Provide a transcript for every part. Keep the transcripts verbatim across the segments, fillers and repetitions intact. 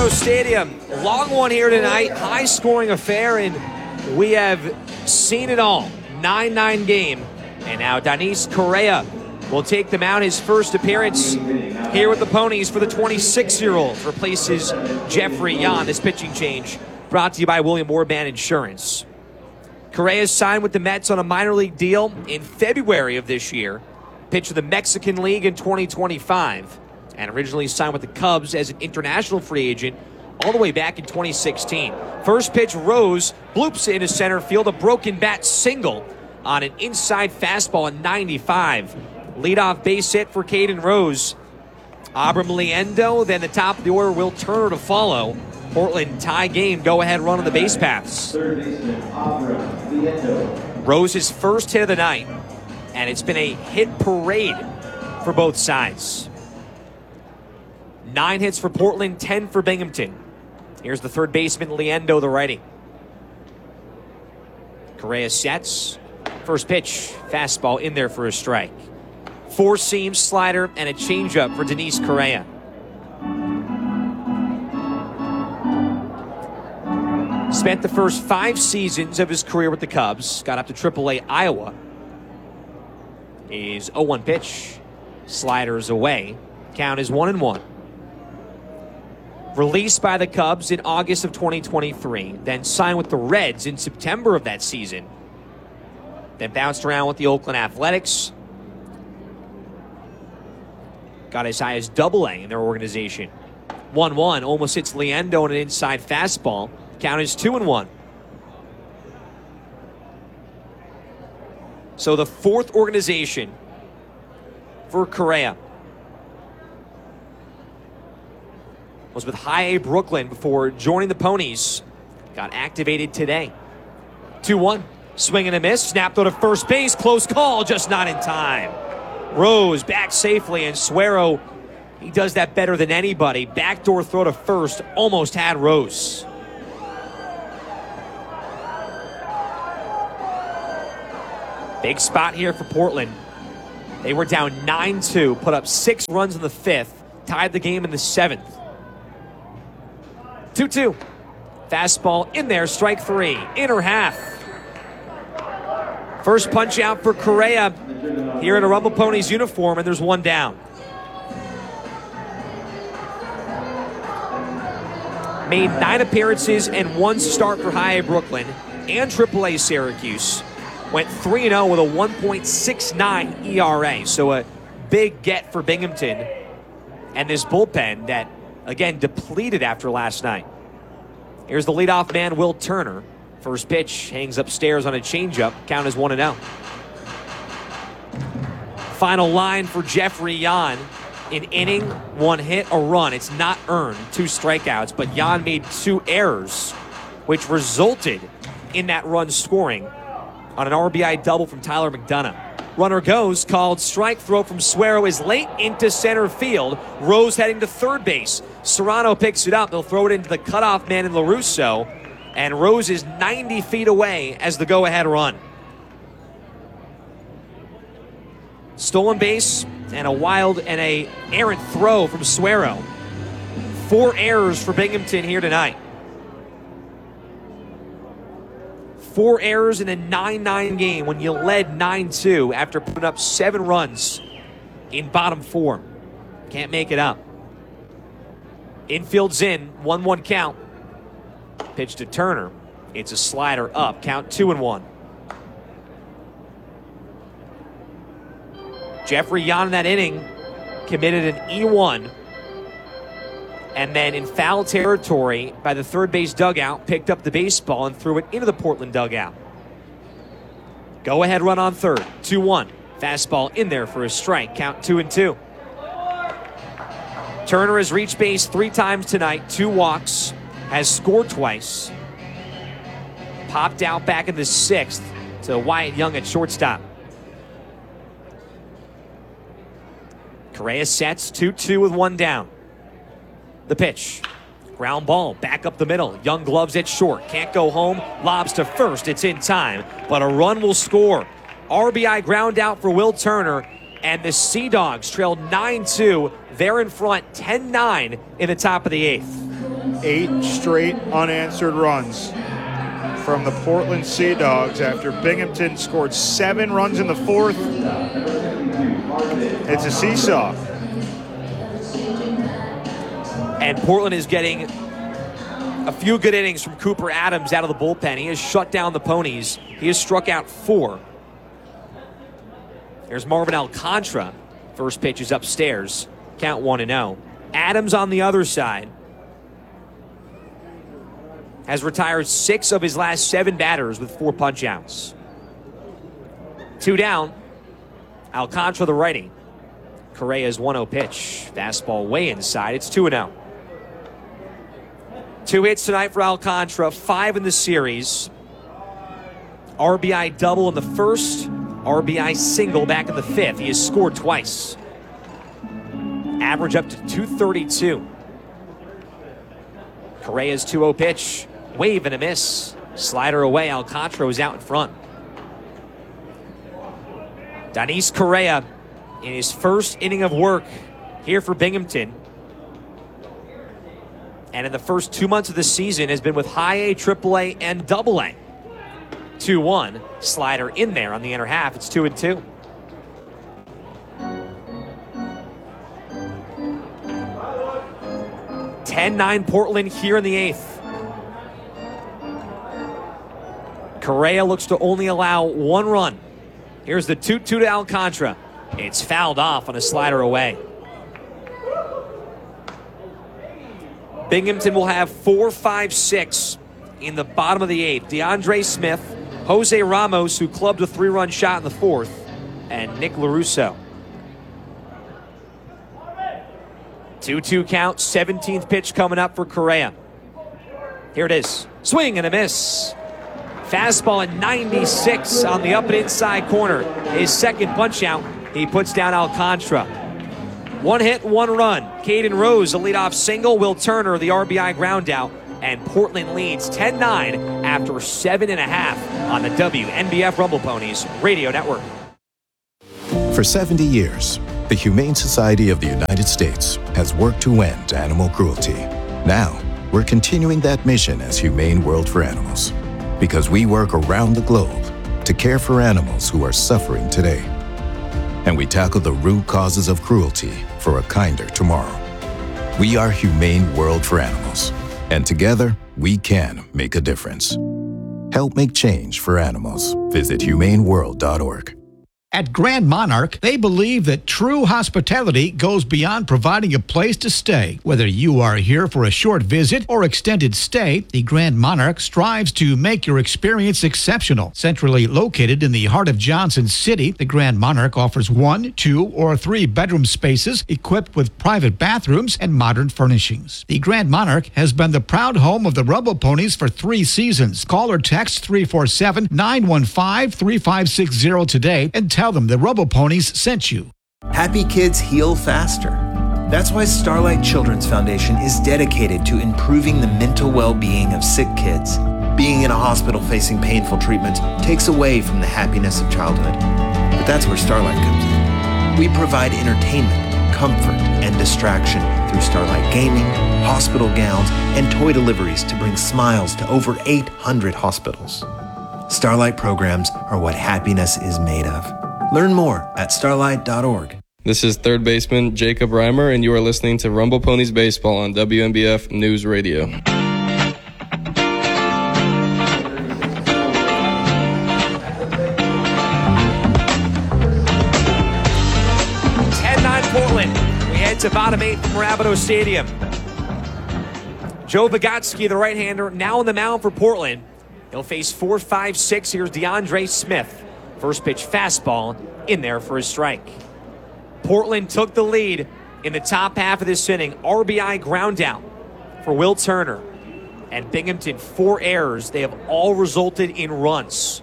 Stadium. Long one here tonight, high-scoring affair, and we have seen it all. nine nine game, and now Denise Correa will take the mound. His first appearance here with the Ponies for the twenty-six-year-old. Replaces Jeffrey Yan. This pitching change brought to you by William Warband Insurance. Correa signed with the Mets on a minor league deal in February of this year. Pitched for the Mexican League in twenty twenty-five. And originally signed with the Cubs as an international free agent all the way back in twenty sixteen. First pitch, Rose bloops into center field. A broken bat single on an inside fastball at ninety-five. Leadoff base hit for Caden Rose. Abram Liendo, then the top of the order, Will Turner to follow. Portland tie game, go-ahead run on the base paths. Third baseman, Abram Liendo. Rose's first hit of the night, and it's been a hit parade for both sides. Nine hits for Portland, ten for Binghamton. Here's the third baseman, Liendo, the righty. Correa sets. First pitch, fastball in there for a strike. Four seam slider and a changeup for Denise Correa. Spent the first five seasons of his career with the Cubs. Got up to triple A Iowa. Is oh one pitch. Sliders away. Count is one and one. Released by the Cubs in August of twenty twenty-three. Then signed with the Reds in September of that season. Then bounced around with the Oakland Athletics. Got as high as double A in their organization. one one, almost hits Liendo on an inside fastball. Count is two and one. So the fourth organization for Correa was with High A Brooklyn before joining the Ponies. Got activated today. two one. Swing and a miss. Snap throw to first base. Close call, just not in time. Rose back safely, and Suero, he does that better than anybody. Backdoor throw to first. Almost had Rose. Big spot here for Portland. They were down nine two, put up six runs in the fifth, tied the game in the seventh. two two. Fastball in there, strike three, inner half. First punch out for Correa here in a Rumble Ponies uniform, and there's one down. Made nine appearances and one start for High A Brooklyn and triple A Syracuse. Went three and oh with a one point six nine E R A. So a big get for Binghamton. And this bullpen that, again, depleted after last night. Here's the leadoff man, Will Turner. First pitch hangs upstairs on a changeup. Count is one and oh. Final line for Jeffrey Yan. An inning, one hit, a run. It's not earned, two strikeouts, but Yan made two errors, which resulted in that run scoring on an R B I double from Tyler McDonough. Runner goes, called strike. Throw from Suero is late into center field. Rose heading to third base. Serrano picks it up. They'll throw it into the cutoff man in LaRusso. And Rose is ninety feet away as the go-ahead run. Stolen base and a wild and a errant throw from Suero. Four errors for Binghamton here tonight. Four errors in a nine nine game when you led nine two after putting up seven runs in bottom four. Can't make it up. Infield's in, one one count. Pitch to Turner. It's a slider up. Count two and one. Jeffrey Yan in that inning committed an E one. And then in foul territory by the third base dugout, picked up the baseball and threw it into the Portland dugout. Go ahead run on third. two one. Fastball in there for a strike. Count two and two. Turner has reached base three times tonight. Two walks. Has scored twice. Popped out back in the sixth to Wyatt Young at shortstop. Correa sets two two with one down. The pitch. Ground ball back up the middle. Young gloves at short. Can't go home. Lobs to first. It's in time. But a run will score. R B I ground out for Will Turner. And the Sea Dogs trailed nine two. They're in front ten nine in the top of the eighth. eight straight unanswered runs from the Portland Sea Dogs after Binghamton scored seven runs in the fourth. It's a seesaw. And Portland is getting a few good innings from Cooper Adams out of the bullpen. He has shut down the Ponies. He has struck out four. There's Marvin Alcantara. First pitch is upstairs. Count one and oh. Adams on the other side has retired six of his last seven batters with four punch-outs. Two down. Alcantara, the righty. Correa's one oh pitch. Fastball way inside. It's two and oh. Two hits tonight for Alcantara, five in the series. R B I double in the first, R B I single back in the fifth. He has scored twice. Average up to two thirty-two. Correa's two oh pitch. Wave and a miss. Slider away. Alcantara was out in front. Danis Correa in his first inning of work here for Binghamton. And in the first two months of the season has been with high A, triple A, and double A. two one. Slider in there on the inner half. It's two and two. ten nine Portland here in the eighth. Correa looks to only allow one run. Here's the two two to Alcantara. It's fouled off on a slider away. Binghamton will have four five six in the bottom of the eighth. DeAndre Smith, Jose Ramos, who clubbed a three-run shot in the fourth, and Nick LaRusso. two two count, seventeenth pitch coming up for Correa. Here it is. Swing and a miss. Fastball at ninety-six on the up and inside corner. His second punch out. He puts down Alcantara. One hit, one run. Caden Rose, a leadoff single. Will Turner, the R B I ground out. And Portland leads ten nine after seven and a half on the W N B F Rumble Ponies Radio Network. For seventy years, the Humane Society of the United States has worked to end animal cruelty. Now, we're continuing that mission as Humane World for Animals, because we work around the globe to care for animals who are suffering today. And we tackle the root causes of cruelty for a kinder tomorrow. We are Humane World for Animals, and together we can make a difference. Help make change for animals. Visit humane world dot org. At Grand Monarch, they believe that true hospitality goes beyond providing a place to stay. Whether you are here for a short visit or extended stay, the Grand Monarch strives to make your experience exceptional. Centrally located in the heart of Johnson City, the Grand Monarch offers one, two, or three bedroom spaces equipped with private bathrooms and modern furnishings. The Grand Monarch has been the proud home of the Rumble Ponies for three seasons. Call or text three four seven, nine one five, three five six zero today and tell them the Rumble Ponies sent you. Happy kids heal faster. That's why Starlight Children's Foundation is dedicated to improving the mental well-being of sick kids. Being in a hospital facing painful treatments takes away from the happiness of childhood. But that's where Starlight comes in. We provide entertainment, comfort, and distraction through Starlight gaming, hospital gowns, and toy deliveries to bring smiles to over eight hundred hospitals. Starlight programs are what happiness is made of. Learn more at starlight dot org. This is third baseman Jacob Reimer, and you are listening to Rumble Ponies Baseball on W N B F News Radio. ten nine Portland. We head to bottom eight from Rapido Stadium. Joe Vygotsky, the right-hander, now on the mound for Portland. He'll face four five six. Here's DeAndre Smith. First pitch fastball in there for a strike. Portland took the lead in the top half of this inning. R B I ground out for Will Turner. And Binghamton, four errors. They have all resulted in runs.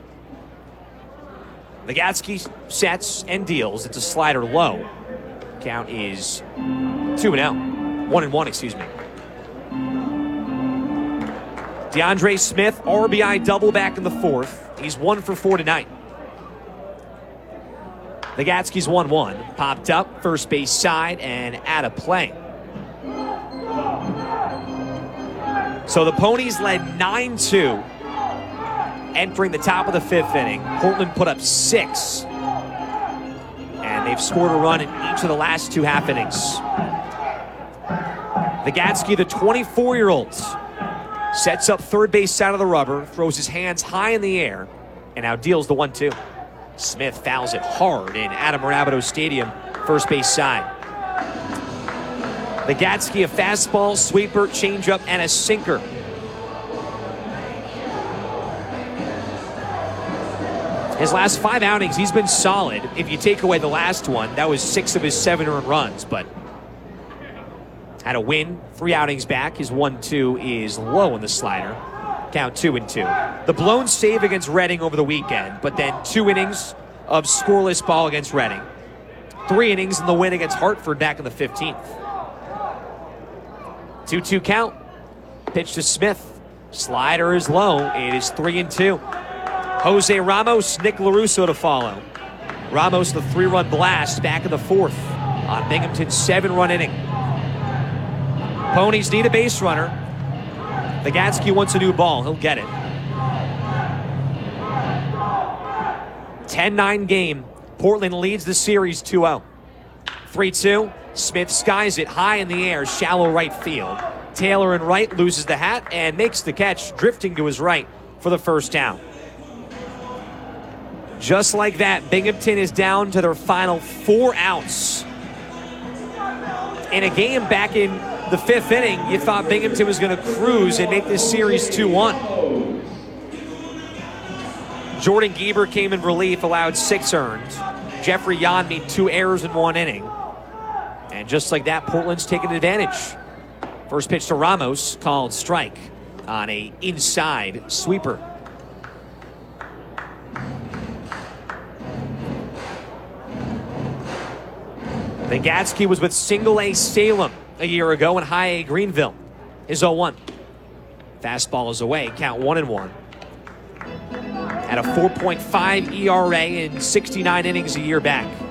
Vygotsky sets and deals. It's a slider low. Count is two and out. One and one, excuse me. DeAndre Smith, R B I double back in the fourth. He's one for four tonight. Vygotsky's one one. Popped up, first base side, and out of play. So the Ponies led nine two entering the top of the fifth inning. Portland put up six. And they've scored a run in each of the last two half innings. The Gatsky, the twenty-four-year-old, sets up third base side of the rubber, throws his hands high in the air, and now deals the one two. Smith fouls it hard in Adam Rabideau Stadium, first base side. The Gatsky, a fastball, sweeper, changeup, and a sinker. His last five outings, he's been solid. If you take away the last one, that was six of his seven earned runs, but had a win, three outings back. His one two is low in the slider. Count two and two. The blown save against Reading over the weekend, but then two innings of scoreless ball against Reading. Three innings in the win against Hartford back in the fifteenth. two two count. Pitch to Smith. Slider is low. It is three and two. Jose Ramos, Nick LaRusso to follow. Ramos, the three-run blast back in the fourth on Binghamton's seven-run inning. Ponies need a base runner. The Gatsky wants a new ball. He'll get it. ten nine game. Portland leads the series two oh. three two. Smith skies it high in the air, shallow right field. Taylor in right loses the hat and makes the catch, drifting to his right for the first down. Just like that, Binghamton is down to their final four outs. In a game back in the fifth inning, you thought Binghamton was going to cruise and make this series two one. Jordan Gieber came in relief, allowed six earned. Jeffrey Yan made two errors in one inning. And just like that, Portland's taken advantage. First pitch to Ramos, called strike on a inside sweeper. The Gatsky was with single A Salem a year ago and high A Greenville. His oh one. Fastball is away, count one and one. At a four point five E R A in sixty-nine innings a year back.